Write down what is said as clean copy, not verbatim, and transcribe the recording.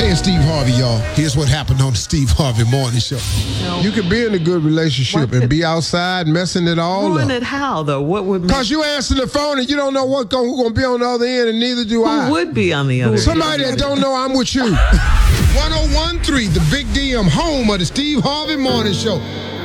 and Steve Harvey, y'all. Here's what happened on the Steve Harvey Morning Show. You could be in a good relationship and be outside messing it all Ruin up. it how, though? What would make... Because you answer the phone and you don't know who's going to be on the other end, and neither do I. Who would be on the other end? Somebody that don't know I'm with you. 1013, the Big DM, home of the Steve Harvey Morning Show.